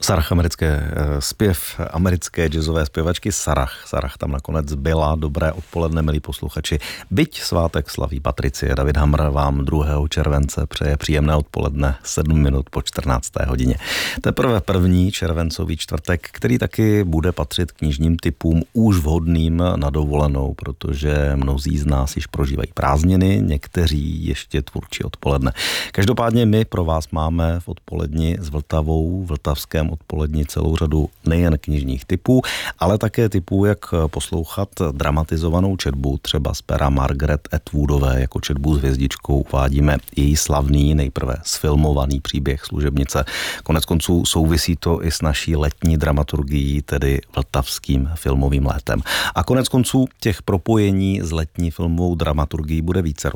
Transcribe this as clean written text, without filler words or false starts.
Sarah zpěv americké jazzové zpěvačky Sarah. Sarah tam nakonec byla. Dobré odpoledne, milí posluchači. Byť svátek slaví Patricie, David Hamr vám 2. července přeje příjemné odpoledne 7 minut po 14. hodině. Teprve první červencový čtvrtek, který taky bude patřit knižním typům už vhodným na dovolenou, protože mnozí z nás již prožívají prázdniny, někteří ještě tvůrčí odpoledne. Každopádně my pro vás máme v odpoledni s Vltavou, vltavském odpoledni celou řadu nejen knižních typů, ale také typů, jak poslouchat dramatizovanou četbu, třeba z pera Margaret Atwoodové, jako četbu s hvězdičkou uvádíme její slavný, nejprve sfilmovaný příběh Služebnice. Konec konců souvisí to i s naší letní dramaturgií, tedy vltavským filmovým létem. A konec konců těch propojení s letní filmovou dramaturgií bude více.